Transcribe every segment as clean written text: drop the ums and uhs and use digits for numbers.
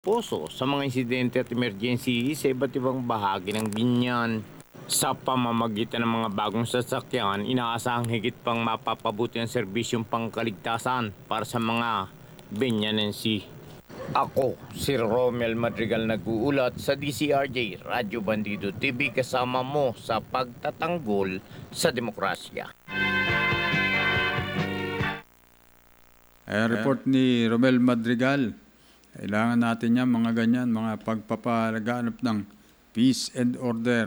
Poso sa mga insidente at emergency sa iba't ibang bahagi ng Binyan. Sa pamamagitan ng mga bagong sasakyan, inaasahang higit pang mapapabuti ang serbisyong pangkaligtasan para sa mga Binyanensi. Ako, si Romel Madrigal nag-uulat sa DCRJ Radyo Bandido TV kasama mo sa pagtatanggol sa demokrasya. Ay, report ni Romel Madrigal. Kailangan natin yan, mga ganyan, mga pagpapalaganap ng peace and order.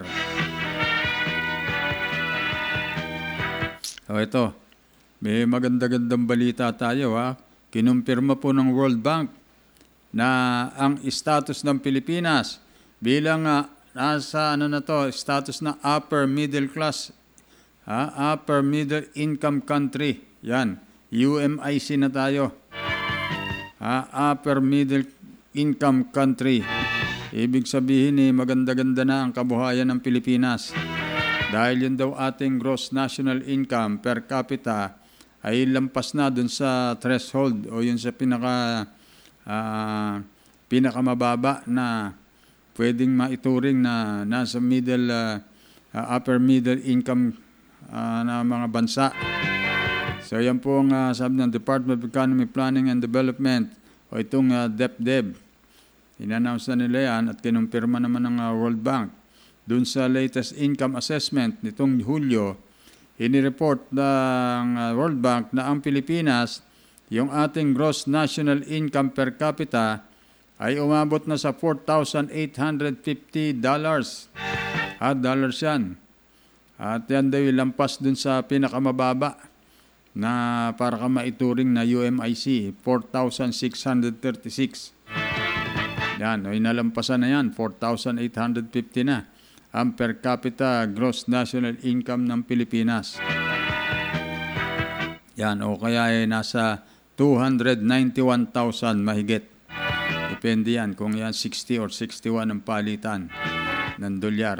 So ito, may maganda-gandang balita tayo ha. Kinumpirma po ng World Bank na ang status ng Pilipinas bilang nasa status na upper middle class, upper middle income country. Yan, UMIC na tayo. Upper middle income country. Ibig sabihin maganda-ganda na ang kabuhayan ng Pilipinas. Dahil yun daw ating gross national income per capita ay lampas na dun sa threshold o yun sa pinakamababa na pwedeng maituring na nasa upper middle income na mga bansa. So yan po ang sabi ng Department of Economy, Planning and Development o itong DepDev. In-announce na nila yan at kinumpirma naman ng World Bank. Doon sa latest income assessment nitong Hulyo, inireport ng World Bank na ang Pilipinas, yung ating gross national income per capita ay umabot na sa $4,850. Dollars yan. At yan daw lampas dun sa pinakamababa na para ka maituring na UMIC, 4,636. Yan, inalampasan na yan, 4,850 na ang per capita gross national income ng Pilipinas. Yan, o kaya nasa 291,000 mahigit. Depende yan kung yan 60 or 61 ang palitan ng dolyar.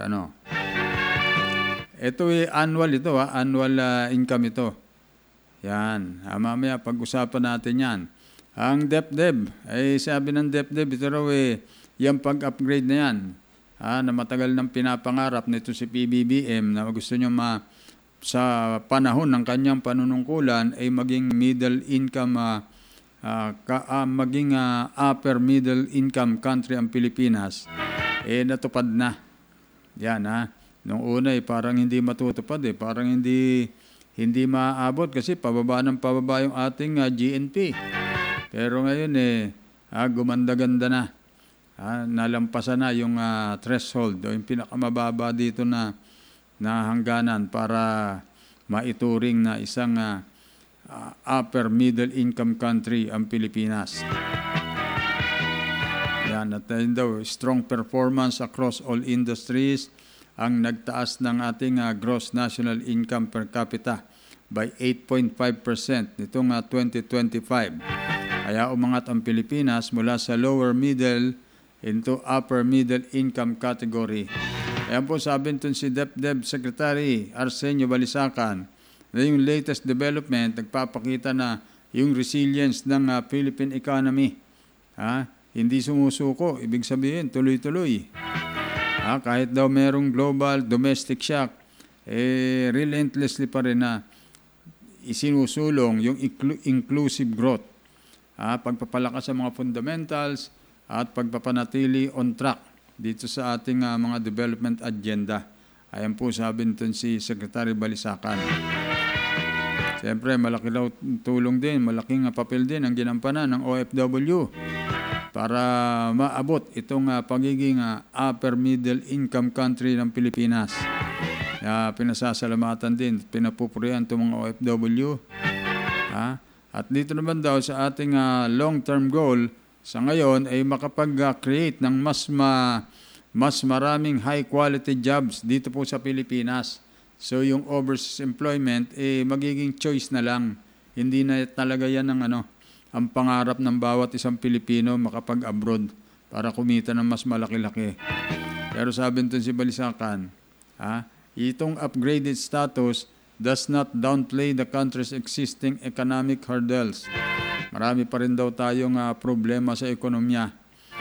Ito annual ito, annual income ito. Yan, mamaya pag-usapan natin yan. Ang DepDev, ay sabi ng DepDev, ito raw yung pag-upgrade na yan, na matagal nang pinapangarap nito si PBBM na gusto nyo sa panahon ng kanyang panunungkulan ay maging middle income, maging upper middle income country ang Pilipinas. Natupad na. Yan Nung una parang hindi matutupad parang hindi maaabot kasi pababa yung ating GNP. Pero ngayon gumanda-ganda na. Nalampasan na yung threshold o yung pinakamababa dito na hangganan para maituring na isang upper middle income country ang Pilipinas. Yan, at daw strong performance across all industries ang nagtaas ng ating gross national income per capita by 8.5% nitong 2025. Kaya umangat ang Pilipinas mula sa lower middle into upper middle income category. Ayan po sabi nito si DepDev Secretary Arsenio Balisacan na yung latest development nagpapakita na yung resilience ng Philippine economy. Hindi sumusuko, ibig sabihin tuloy-tuloy. Kahit daw merong global domestic shock, relentlessly pa rin na isinusulong yung inclusive growth. Pagpapalakas sa mga fundamentals at pagpapanatili on track dito sa ating mga development agenda. Ayan po sabi nito si Secretary Balisacan. Siyempre, malaki daw tulong din, malaking papel din ang ginampanan ng OFW para maabot itong pagiging upper middle income country ng Pilipinas. Pinasasalamatan din, pinapupurihan itong mga OFW. At dito naman daw sa ating long-term goal, sa ngayon ay makapag-create ng mas maraming high-quality jobs dito po sa Pilipinas. So yung overseas employment, magiging choice na lang. Hindi na talaga yan ang pangarap ng bawat isang Pilipino makapag-abroad para kumita ng mas malaki-laki. Pero sabi nito si Balisacan, itong upgraded status does not downplay the country's existing economic hurdles. Marami pa rin daw tayong problema sa ekonomiya.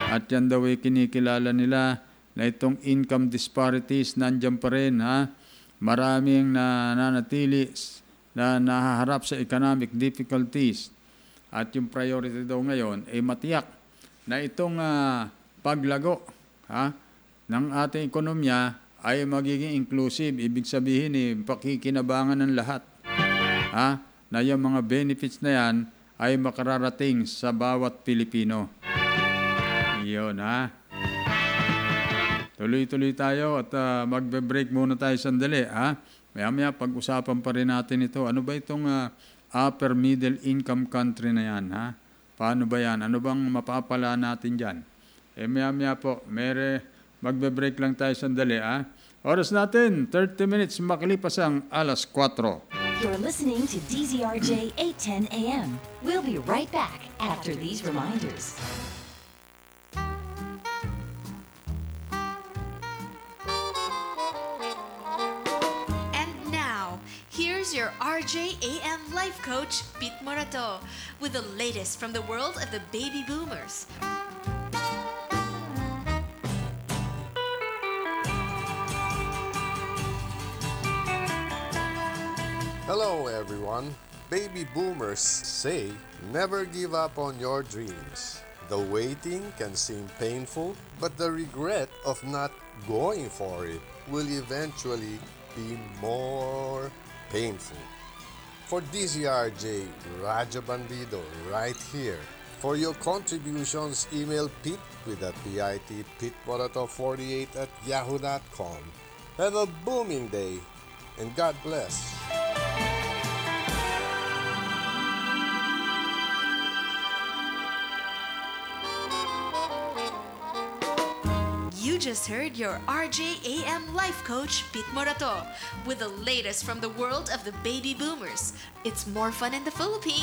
At yan daw ay kinikilala nila na itong income disparities nandiyan pa rin, ha? Maraming nananatili na nahaharap sa economic difficulties. At yung priority daw ngayon ay matiyak na itong paglago, ha, ng ating ekonomiya ay magiging inclusive. Ibig sabihin, pakikinabangan ng lahat. Ha? Na yung mga benefits na yan ay makararating sa bawat Pilipino. Iyon, ha? Tuloy-tuloy tayo at magbe-break muna tayo sandali, ha? Maya-maya pag-usapan pa rin natin ito. Ano ba itong upper middle income country na yan, ha? Paano ba yan? Ano bang mapapala natin dyan? Maya-maya po, magbe-break lang tayo sandali, ha? Oras natin, 30 minutes makalipas ang alas 4. You're listening to DZRJ 810 AM. We'll be right back after these reminders. And now, here's your RJAM life coach, Pete Morato, with the latest from the world of the baby boomers. Hello everyone. Baby boomers say never give up on your dreams. The waiting can seem painful, but the regret of not going for it will eventually be more painful. For DZRJ, Raja Bandido right here. For your contributions, email Pete with a PIT, PeteMorato48 at yahoo.com. Have a booming day and God bless. You just heard your RJAM life coach, Pete Morato, with the latest from the world of the baby boomers. It's more fun in the Philippines.